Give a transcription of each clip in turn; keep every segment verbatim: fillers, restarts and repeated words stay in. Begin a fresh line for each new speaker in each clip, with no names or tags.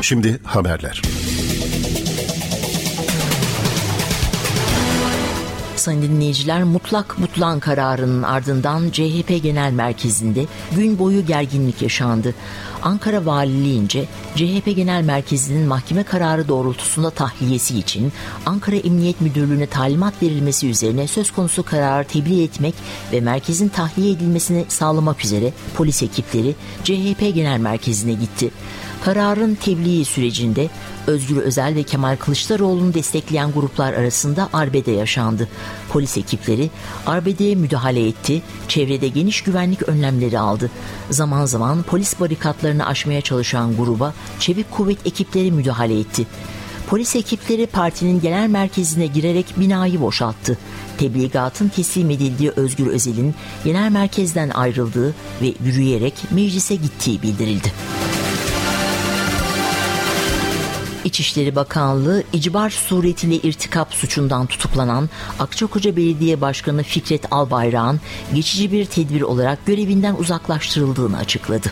Şimdi haberler.
Sayın dinleyiciler, mutlak butlan kararının ardından C H P Genel Merkezi'nde gün boyu gerginlik yaşandı. Ankara Valiliğince C H P Genel Merkezi'nin mahkeme kararı doğrultusunda tahliyesi için Ankara Emniyet Müdürlüğü'ne talimat verilmesi üzerine söz konusu kararı tebliğ etmek ve merkezin tahliye edilmesini sağlamak üzere polis ekipleri C H P Genel Merkezi'ne gitti. Kararın tebliği sürecinde Özgür Özel ve Kemal Kılıçdaroğlu'nu destekleyen gruplar arasında arbede yaşandı. Polis ekipleri arbedeye müdahale etti, çevrede geniş güvenlik önlemleri aldı. Zaman zaman polis barikatlarını aşmaya çalışan gruba çevik kuvvet ekipleri müdahale etti. Polis ekipleri partinin genel merkezine girerek binayı boşalttı. Tebligatın teslim edildiği Özgür Özel'in genel merkezden ayrıldığı ve yürüyerek meclise gittiği bildirildi. İçişleri Bakanlığı, icbar suretiyle irtikap suçundan tutuklanan Akçakoca Belediye Başkanı Fikret Albayrak'ın geçici bir tedbir olarak görevinden uzaklaştırıldığını açıkladı.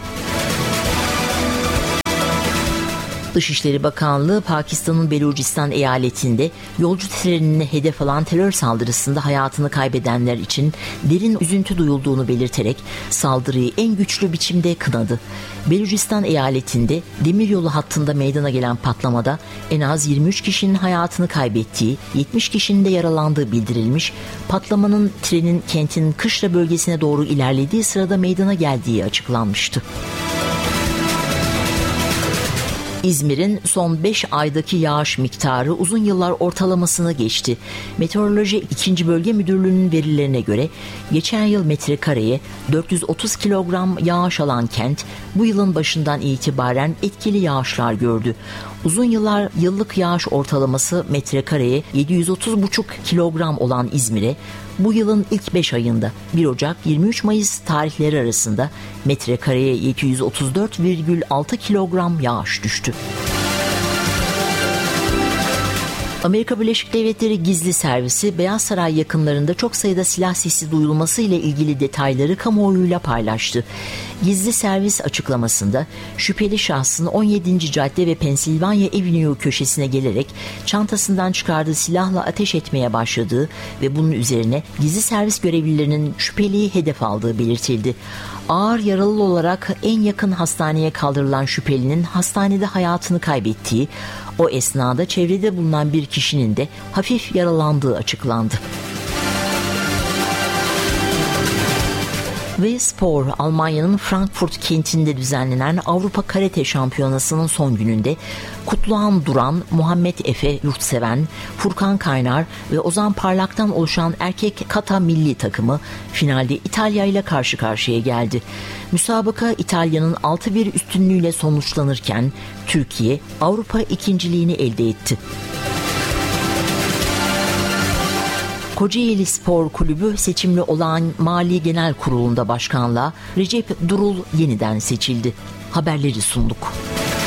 Dışişleri Bakanlığı, Pakistan'ın Belucistan eyaletinde yolcu trenine hedef alan terör saldırısında hayatını kaybedenler için derin üzüntü duyulduğunu belirterek saldırıyı en güçlü biçimde kınadı. Belucistan eyaletinde demiryolu hattında meydana gelen patlamada en az yirmi üç kişinin hayatını kaybettiği, yetmiş kişinin de yaralandığı bildirilmiş. Patlamanın trenin kentin Kışla bölgesine doğru ilerlediği sırada meydana geldiği açıklanmıştı. İzmir'in son beş aydaki yağış miktarı uzun yıllar ortalamasını geçti. Meteoroloji ikinci Bölge Müdürlüğü'nün verilerine göre geçen yıl metrekareye dört yüz otuz kilogram yağış alan kent bu yılın başından itibaren etkili yağışlar gördü. Uzun yıllar yıllık yağış ortalaması metrekareye yedi yüz otuz buçuk kilogram olan İzmir'e bu yılın ilk beş ayında bir Ocak yirmi üç Mayıs tarihleri arasında metrekareye yedi yüz otuz dört virgül altı kilogram yağış düştü. Amerika Birleşik Devletleri Gizli Servisi, Beyaz Saray yakınlarında çok sayıda silah sesi duyulması ile ilgili detayları kamuoyuyla paylaştı. Gizli servis açıklamasında şüpheli şahsın on yedinci Cadde ve Pennsylvania Avenue köşesine gelerek çantasından çıkardığı silahla ateş etmeye başladığı ve bunun üzerine gizli servis görevlilerinin şüpheliyi hedef aldığı belirtildi. Ağır yaralı olarak en yakın hastaneye kaldırılan şüphelinin hastanede hayatını kaybettiği, o esnada çevrede bulunan bir kişinin de hafif yaralandığı açıklandı. Ve spor, Almanya'nın Frankfurt kentinde düzenlenen Avrupa Karate Şampiyonası'nın son gününde Kutluhan Duran, Muhammed Efe Yurtseven, Furkan Kaynar ve Ozan Parlak'tan oluşan erkek kata milli takımı finalde İtalya ile karşı karşıya geldi. Müsabaka İtalya'nın altı bir üstünlüğüyle sonuçlanırken Türkiye Avrupa ikinciliğini elde etti. Kocaeli Spor Kulübü seçimli olan Mali Genel Kurulu'nda başkanlığa Recep Durul yeniden seçildi. Haberleri sunduk.